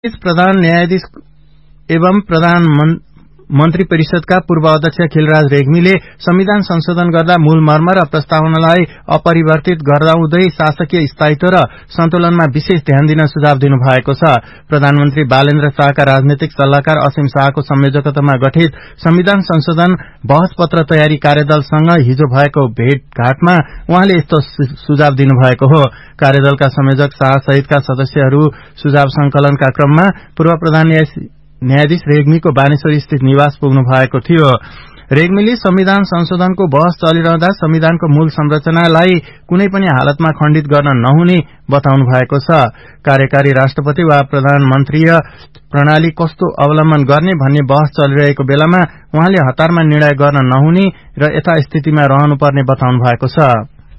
प्रधान न्यायाधीश एवं प्रधानमन्त्री परिषदका पूर्व अध्यक्ष खिलराज रेग्मीले संविधान संशोधन गर्दा मूल मर्म र प्रस्तावनालाई अपरिवर्तित गर्दाहुँदै शासकीय स्थायित्व र सन्तुलनमा विशेष ध्यान दिन सुझाव दिनुभएको छ। प्रधानमन्त्री बालेन्द्र शाहका राजनीतिक सल्लाहकार असीम शाहको संयोजकतामा गठित संविधान संशोधन बहस पत्र तयारी कार्यदलसँग हिजो भएको भेटघाटमा उहाँले यस्तो सुझाव दिनुभएको हो। कार्यदलका संयोजक शाह सहितका सदस्यहरू सुझाव संकलनका क्रममा पूर्व प्रधान न्यायाधीश रेग्मीको बानेश्वर स्थित निवास पुग्नु भएको थियो। रेग्मीले संविधान संशोधनको बहस चलिरहँदा संविधानको मूल संरचनालाई कुनै पनि हालतमा खण्डित गर्न नहुने बताउनु भएको छ। कार्यकारी राष्ट्रपति वा प्रधानमन्त्रीय प्रणाली कस्तो अवलम्बन गर्ने भन्ने बहस चलिरहेको बेलामा उहाँले हतारमा निर्णय गर्न नहुने र यथास्थितिमा रहनुपर्ने बताउनु भएको छ।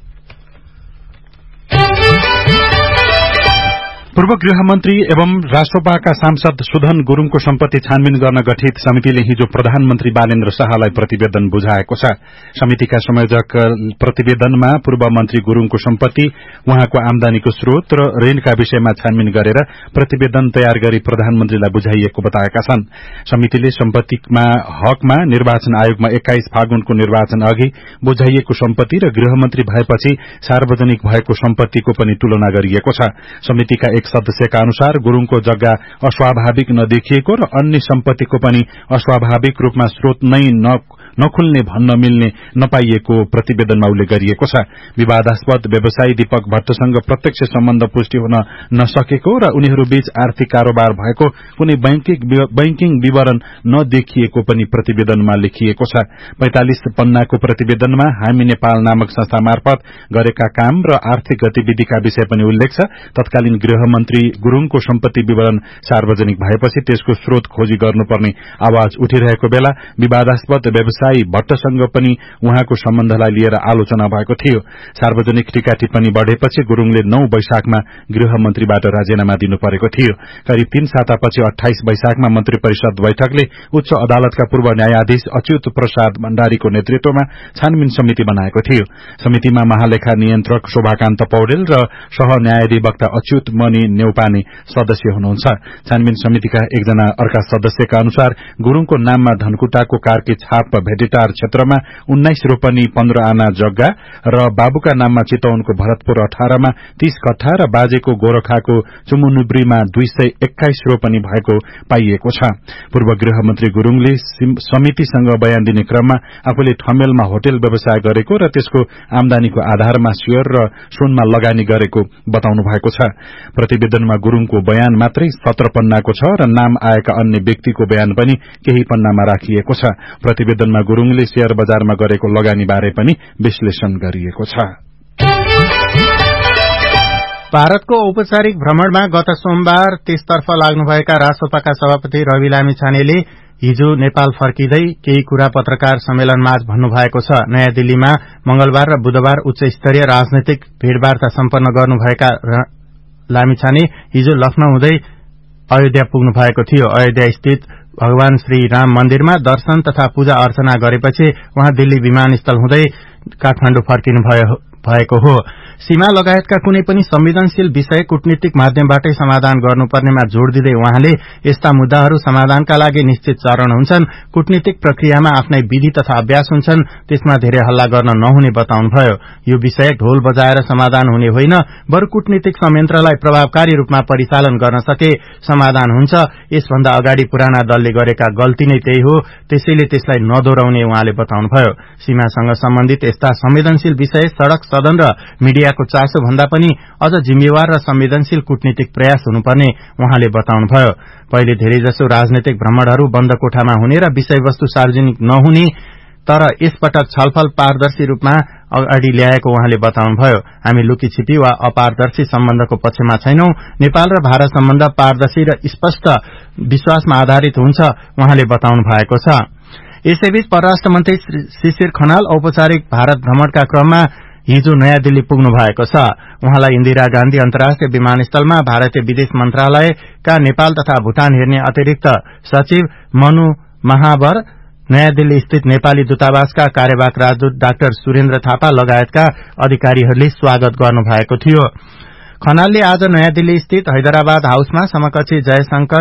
पूर्व गृहमन्त्री एवं राष्ट्रपाका सांसद सुधन गुरूङको सम्पत्ति छानबिन गर्न गठित समितिले हिजो प्रधानमन्त्री बालेन्द्र शाहलाई प्रतिवेदन बुझाएको छ। समितिका संयोजक प्रतिवेदनमा पूर्व मन्त्री गुरूङको सम्पत्ति, उहाँको आमदानीको स्रोत र ऋणका विषयमा छानबिन गरेर प्रतिवेदन तयार गरी प्रधानमन्त्रीलाई बुझाइएको बताएका छन्। समितिले सम्पत्तिमा हकमा निर्वाचन आयोगमा 21 फागुनको निर्वाचन अघि बुझाइएको सम्पत्ति र गृहमन्त्री भएपछि सार्वजनिक भएको सम्पत्तिको पनि तुलना गरिएको छ। समितिका एक सदस्यका अनुसार गुरूङको जग्गा अस्वाभाविक नदेखिएको र अन्य सम्पत्तिको पनि अस्वाभाविक रूपमा स्रोत नै नखुल्ने भन्न मिल्ने नपाइएको प्रतिवेदनमा उल्लेख गरिएको छ। विवादास्पद व्यवसायी दीपक भट्टसँग प्रत्यक्ष सम्बन्ध पुष्टि हुन नसकेको र उनीहरूबीच आर्थिक कारोबार भएको कुनै बैंकिङ विवरण नदेखिएको पनि प्रतिवेदनमा लेखिएको छ। 45 पन्नाको प्रतिवेदनमा हामी नेपाल नामक संस्था मार्फत गरेका काम र आर्थिक गतिविधिका विषय पनि उल्लेख छ। तत्कालीन गृहमन्त्री गुरूङको सम्पत्ति विवरण सार्वजनिक भएपछि त्यसको स्रोत खोजी गर्नुपर्ने आवाज उठिरहेको बेला विवादास्पद व्यवसायी भट्टसँग पनि उहाँको सम्बन्धलाई लिएर आलोचना भएको थियो। सार्वजनिक टीका टिप्पणी बढ़ेपछि गुरूङले 9 वैशाखमा गृहमन्त्रीबाट राजीनामा दिनु परेको थियो। करिब 3 सातापछि 28 वैशाखमा मन्त्री परिषद बैठकले उच्च अदालतका पूर्व न्यायाधीश अच्युत प्रसाद भण्डारीको नेतृत्वमा छानबिन समिति बनाएको थियो। समितिमा महालेखा नियन्त्रक शोभाकान्त पौडेल र सह न्यायाधिवक्ता अच्युत मणि न्यौपाने सदस्य हुनुहुन्छ। छानबिन समितिका एकजना अर्का सदस्यका अनुसार गुरूङको नाममा धनकुटाको कार्की छाप भेटेटार क्षेत्रमा 19 रोपनी 15 आना जग्गा र बाबुका नाममा चितवनको भरतपुर 18 मा 30 कट्ठा र बाजेको गोरखाको चुमुनुब्रीमा 221 रोपनी भएको पाइएको छ। पूर्व गृहमन्त्री गुरूङले समितिसँग बयान दिने क्रममा आफूले ठमेलमा होटल व्यवसाय गरेको र त्यसको आमदानीको आधारमा शेयर र सुनमा लगानी गरेको बताउनु भएको छ। प्रतिवेदनमा गुरूङको बयान मात्रै 17 पन्नाको छ र नाम आएका अन्य व्यक्तिको बयान पनि केही पन्नामा राखिएको छ। प्रतिवेदनमा गुरूङले शेयर बजारमा गरेको लगानी बारे पनि विश्लेषण गरिएको छ। भारतको औपचारिक भ्रमणमा गत सोमबार त्यसतर्फ लाग्नुभएका राष्ट्रपाका सभापति रवि लामिछानेले हिजो नेपाल फर्किँदै केही कुरा पत्रकार सम्मेलनमाझ भन्नुभएको छ। नयाँ दिल्लीमा मंगलबार र बुधबार उच्च स्तरीय राजनैतिक भेटवार्ता सम्पन्न गर्नुभएका लामिछाने हिजो लखनऊ हुँदै अयोध्या पुग्नु भएको थियो। अयोध्या स्थित भगवान श्री राम मन्दिरमा दर्शन तथा पूजा अर्चना गरेपछि उहाँ दिल्ली विमानस्थल हुँदै काठमाडौँ फर्किनु भएको हो। सीमा लगायतका कुनै पनि संवेदनशील विषय कूटनीतिक माध्यमबाटै समाधान गर्नुपर्नेमा जोड़ दिँदै उहाँले यस्ता मुद्दाहरू समाधानका लागि निश्चित चरण हुन्छन्, कूटनीतिक प्रक्रियामा आफ्नै विधि तथा अभ्यास हुन्छन्, त्यसमा धेरै हल्ला गर्न नहुने बताउनुभयो। यो विषय ढोल बजाएर समाधान हुने होइन, बरु कूटनीतिक संयन्त्रलाई प्रभावकारी रूपमा परिचालन गर्न सके समाधान हुन्छ। यसभन्दा अगाडि पुराना दलले गरेका गल्ती नै त्यही हो, त्यसैले त्यसलाई नदोहोर्याउने उहाँले बताउनुभयो। सीमासँग सम्बन्धित यस्ता संवेदनशील विषय सड़क, सदन र मीडियाको चासो भन्दा पनि अझ जिम्मेवार र संवेदनशील कूटनीतिक प्रयास हुनुपर्ने उहाँले बताउनुभयो। पहिले धेरैजसो राजनैतिक भ्रमणहरू बन्द कोठामा हुने र विषयवस्तु सार्वजनिक नहुने, तर यसपटक छलफल पारदर्शी रूपमा अगाडि ल्याएको उहाँले बताउनुभयो। हामी लुकीछिपी वा अपारदर्शी सम्बन्धको पक्षमा छैनौं। नेपाल र भारत सम्बन्ध पारदर्शी र स्पष्ट विश्वासमा आधारित हुन्छ उहाँले बताउनु भएको छ। यसैबीच परराष्ट्र मन्त्री शिशिर खनाल औपचारिक भारत भ्रमणका क्रममा हिजो नयाँ दिल्ली पुग्नु भएको छ। उहाँलाई इन्दिरा गान्धी अन्तर्राष्ट्रिय विमानस्थलमा भारतीय विदेश मन्त्रालयका नेपाल तथा भूटान हेर्ने अतिरिक्त सचिव मनु महावर, नयाँ दिल्ली स्थित नेपाली दूतावासका कार्यवाहक राजदूत डाक्टर सुरेन्द्र थापा लगायतका अधिकारीहरूले स्वागत गर्नुभएको थियो। खनालले आज नयाँ दिल्ली स्थित हैदराबाद हाउसमा समकक्षी जयशंकर